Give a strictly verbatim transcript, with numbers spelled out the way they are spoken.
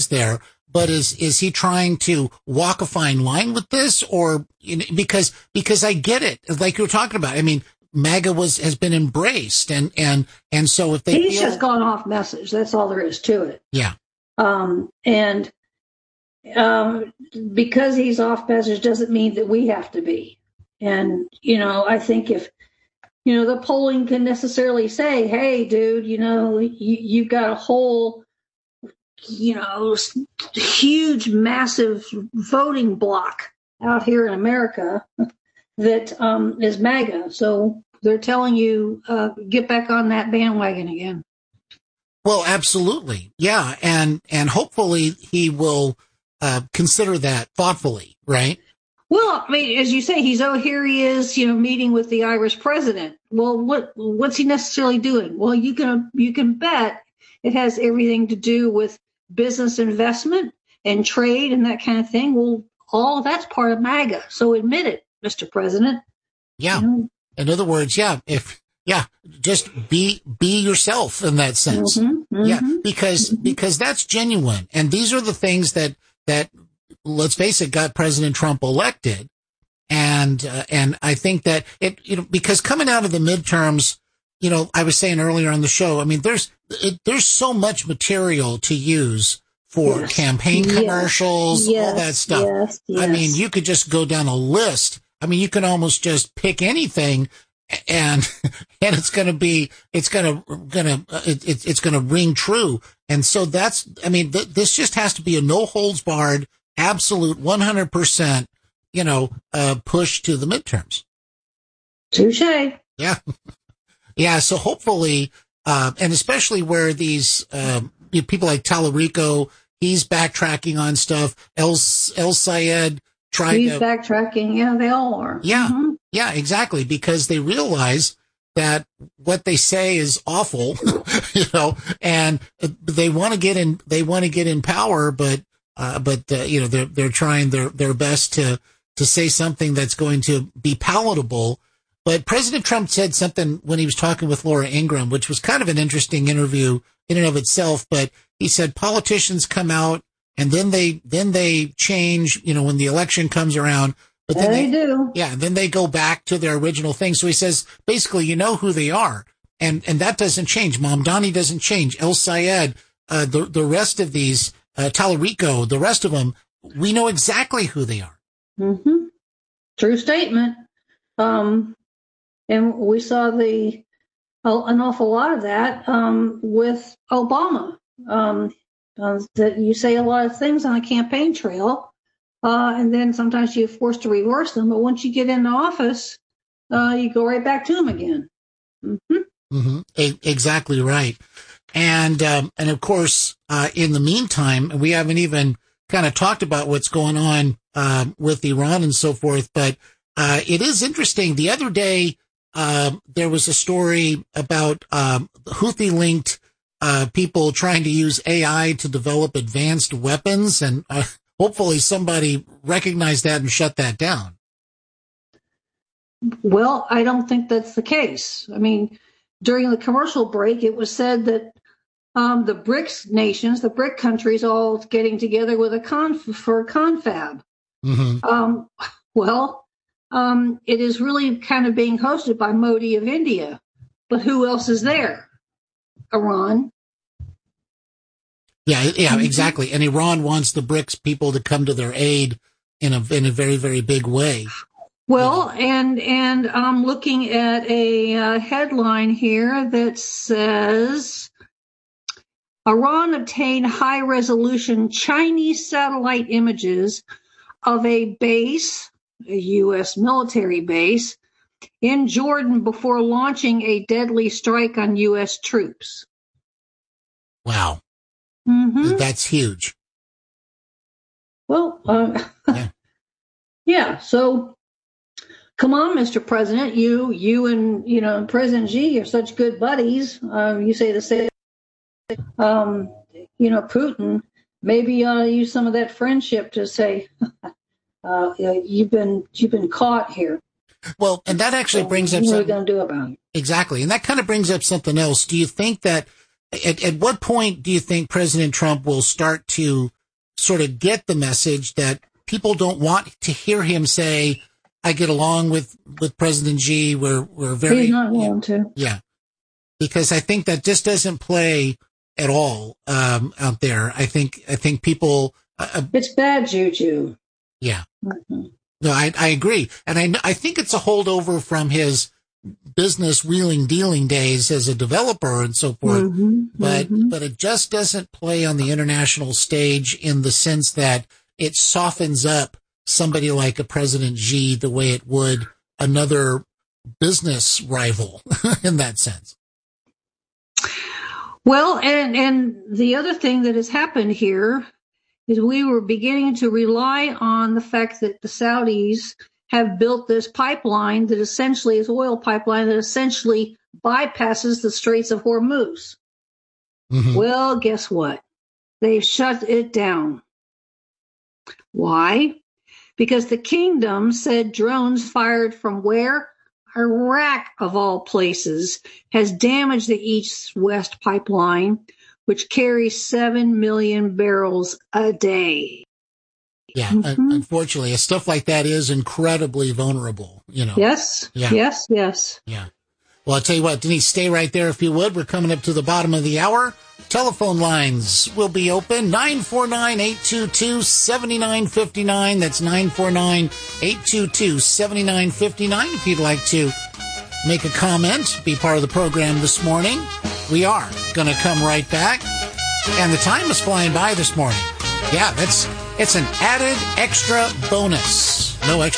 there. But is is he trying to walk a fine line with this, or you know, because because I get it, like you were talking about. I mean, MAGA was has been embraced, and and and so if they he's feel, just gone off message. That's all there is to it. Yeah. Um, and um, because he's off message doesn't mean that we have to be. And you know, I think if you know the polling can necessarily say, "Hey, dude, you know, you, you've got a whole." you know, huge, massive voting block out here in America that um, is MAGA. So they're telling you, uh, get back on that bandwagon again. Well, absolutely. Yeah. And, and hopefully he will uh, consider that thoughtfully, right? Well, I mean, as you say, he's, oh, here he is, you know, meeting with the Irish president. Well, what, what's he necessarily doing? Well, you can, you can bet it has everything to do with business investment and trade and that kind of thing. Well, all of that's part of MAGA. So admit it, Mister President. Yeah. You know? In other words, yeah, if, yeah, just be, be yourself in that sense. Mm-hmm, mm-hmm, yeah. Because, mm-hmm. because that's genuine. And these are the things that, that, let's face it, got President Trump elected. And, uh, and I think that it, you know, because coming out of the midterms, you know, I was saying earlier on the show, I mean, there's, it, there's so much material to use for yes. campaign commercials, yes. all that stuff. Yes. Yes. I mean, you could just go down a list. I mean, you can almost just pick anything and, and it's going to be, it's going to, going to, it, it, it's going to ring true. And so that's, I mean, th- this just has to be a no holds barred, absolute one hundred percent, you know, uh, push to the midterms. Touche. Yeah. Yeah, so hopefully, uh, and especially where these um, you know, people like Tallarico, he's backtracking on stuff. El El Sayed tried he's to backtracking. Yeah, they all are. Yeah, mm-hmm. yeah, exactly, because they realize that what they say is awful, you know, and they want to get in. They want to get in power, but uh, but uh, you know they're they're trying their their best to to say something that's going to be palatable. But President Trump said something when he was talking with Laura Ingraham, which was kind of an interesting interview in and of itself. But he said politicians come out and then they then they change, you know, when the election comes around. But then they, they do. Yeah, then they go back to their original thing. So he says, basically, you know who they are. And and that doesn't change. Mamdani doesn't change. El Sayed, uh, the, the rest of these, uh, Tallarico, the rest of them, we know exactly who they are. Mm-hmm. True statement. Um, And we saw the uh, an awful lot of that um, with Obama. Um, uh, that you say a lot of things on a campaign trail, uh, and then sometimes you're forced to reverse them. But once you get into office, uh, you go right back to them again. Mm-hmm. Mm-hmm. E- exactly right. And um, and of course, uh, in the meantime, we haven't even kind of talked about what's going on uh, with Iran and so forth. But uh, it is interesting. The other day, Um, there was a story about um, Houthi-linked uh, people trying to use A I to develop advanced weapons, and uh, hopefully somebody recognized that and shut that down. Well, I don't think that's the case. I mean, during the commercial break, it was said that um, the BRICS nations, the BRIC countries, all getting together with a conf- for a confab. Mm-hmm. Um, well. Um, it is really kind of being hosted by Modi of India. But who else is there? Iran. Yeah, yeah, exactly. And Iran wants the BRICS people to come to their aid in a in a very, very big way. Well, and and I'm looking at a uh, headline here that says Iran obtained high-resolution Chinese satellite images of a base, a U S military base, in Jordan before launching a deadly strike on U S troops. Wow. Mm-hmm. That's huge. Well, uh, yeah. yeah, so come on, Mister President, you you and, you know, President Xi are such good buddies. Um, you say the same, um, you know, Putin, maybe you ought to use some of that friendship to say, Uh, you've been you've been caught here. Well, and that actually so brings up what something. What are we going to do about it? Exactly, and that kind of brings up something else. Do you think that at, at what point do you think President Trump will start to sort of get the message that people don't want to hear him say, I get along with, with President Xi. We're, we're very, he's not going to. Yeah. Because I think that just doesn't play at all, um, out there. I think, I think people, uh, it's bad juju. Yeah. Mm-hmm. No, I, I agree. And I, I think it's a holdover from his business wheeling dealing days as a developer and so forth. Mm-hmm. But, mm-hmm. but it just doesn't play on the international stage in the sense that it softens up somebody like a President Xi the way it would another business rival in that sense. Well, and, and the other thing that has happened here is we were beginning to rely on the fact that the Saudis have built this pipeline that essentially is oil pipeline that essentially bypasses the Straits of Hormuz. Mm-hmm. Well, guess what? They've shut it down. Why? Because the kingdom said drones fired from where? Iraq, of all places, has damaged the east-west pipeline, which carries seven million barrels a day. Yeah, mm-hmm. Unfortunately, stuff like that is incredibly vulnerable, you know. Yes, yeah. yes, yes. Yeah. Well, I'll tell you what, Denise, stay right there if you would. We're coming up to the bottom of the hour. Telephone lines will be open, nine four nine, eight two two, seven nine five nine. That's nine four nine, eight two two, seven nine five nine. If you'd like to make a comment, be part of the program this morning. We are going to come right back. And the time is flying by this morning. Yeah, that's it's an added extra bonus. No extra.